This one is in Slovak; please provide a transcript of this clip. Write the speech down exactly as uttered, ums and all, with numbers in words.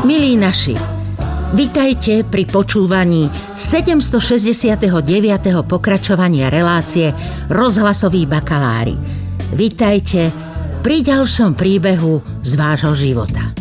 Milí naši, vitajte pri počúvaní sedemstošesťdesiateho deviateho pokračovania relácie Rozhlasoví bakalári. Vitajte pri ďalšom príbehu z vášho života.